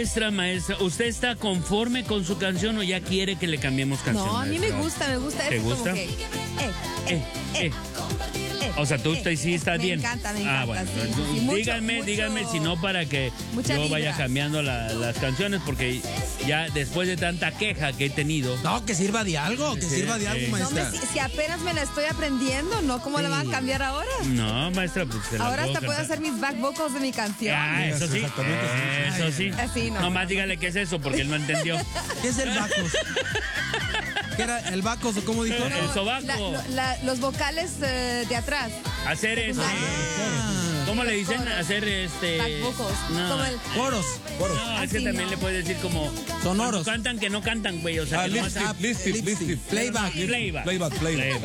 Maestra, ¿usted está conforme con su canción o ya quiere que le cambiemos canción? No, a mí me gusta. ¿Te gusta? Como que, O sea, tú sí estás bien. Me encanta. Bueno, sí, díganme si no para que mucha yo vibra. vaya cambiando las canciones, porque ya después de tanta queja que he tenido. No, que sirva de algo, maestra. Si apenas me la estoy aprendiendo, ¿no? ¿Cómo la van a cambiar ahora? No, maestra, pues se la Ahora puedo hasta puedo cantar. hacer mis back vocals de mi canción. Eso sí. Eso sí. Así no. Nomás dígale qué es eso, porque él no entendió. ¿Qué es el bacos? ¿Qué era el bacos o cómo dijo? El sobaco. Los vocales de atrás. Hacer ¿cómo le dicen? Hacer Back vocals. No. Como el... Coros. No, es que Así también no. le puedes decir como Sonoros. cuando cantan que no cantan, güey. O sea, que nomás- Lip-sync. Playback. Playback.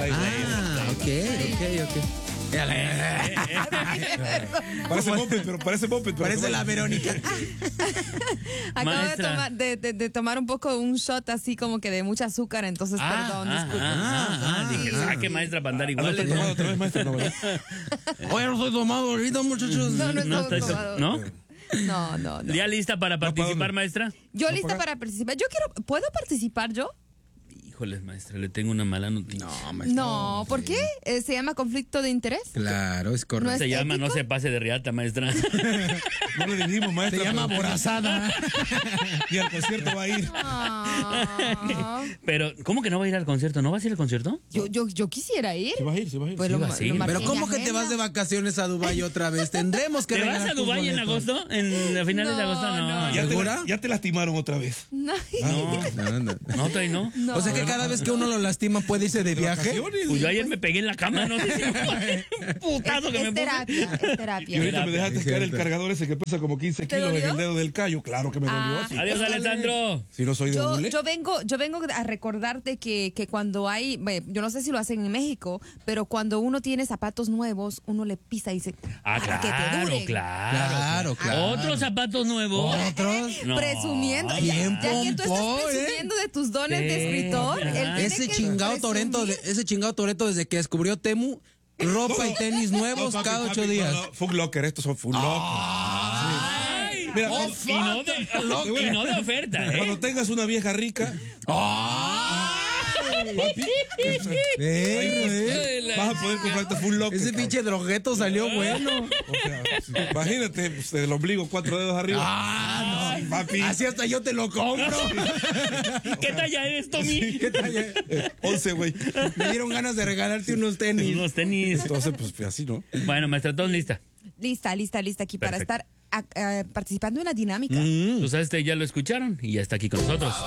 Ok. Parece Muppet, pero Parece la Verónica. Acabo Maestra. de tomar un poco un shot así como que de mucha azúcar, entonces perdón, disculpe. Dije, saque maestra para andar ¿No igual. está tomado otra vez, maestra? No, ¿verdad? Oye, no estoy tomado ahorita, muchachos. No No, estoy está- tomado. ¿No? No. ¿Ya lista para participar, maestra? Yo lista para participar. ¿Puedo participar yo? Híjoles, maestra, le tengo una mala noticia. No, ¿por qué? ¿Se llama conflicto de interés? Claro, es correcto. ¿No es Se llama ético? No se pase de riata, maestra. No le dijimos, maestra. Se llama pero- aborazada. Y al concierto va a ir. Ah, Pero, ¿cómo que no va a ir al concierto? ¿No vas a ir al concierto? yo quisiera ir. Se va a ir. Pues Sí, va, sí. marqué Pero en ¿cómo mi que te vas de agenda. vacaciones a Dubái otra vez? Tendremos que ¿Te vas regalar a tus Dubái en boletos. agosto? ¿En finales de agosto? No. Ya ¿Segura? ya te lastimaron otra vez. No. No, todavía no. No. O sea que cada vez que uno lo lastima puede irse de viaje. Vacaciones. Pues yo ayer me pegué en la cama, no sé si un putazo que me Es puse. terapia, es Y terapia. ahorita me dejaste Es caer el cierto. cargador ese que pesa como 15 ¿Te kilos en dolió? el dedo del callo. Claro que me dolió. Sí. Adiós, Alessandro. Si no soy de hule. Yo vengo a recordarte que cuando hay, yo no sé si lo hacen en México, pero cuando uno tiene zapatos nuevos, uno le pisa y dice, para que te duren. Claro. Otros zapatos nuevos. Otros. No. Presumiendo. Bien Ya que tú estás pompón, presumiendo de tus dones de escritor, él tiene Ese que chingado Toretto desde que descubrió Temu, ropa y tenis nuevos No, papi, cada papi, 8 días. no, Foot Locker, estos son Foot Locker. Ay, Mira, y no de oferta, ¿eh? Cuando tengas una vieja rica, papi, vas a poder comprarte Foot Locker. Ese pinche drogueto salió bueno. O sea, sí, imagínate, pues, el ombligo, 4 dedos arriba. Ah, no. Papi. Así hasta yo te lo compro. ¿Qué talla eres, Tommy? ¿Qué talla? 11, güey. Me dieron ganas de regalarte unos tenis. Unos tenis. Entonces, pues así, ¿no? Bueno, maestra, todo lista. Lista aquí para Perfecto. estar participando en la dinámica. Pues ya lo escucharon y ya está aquí con nosotros.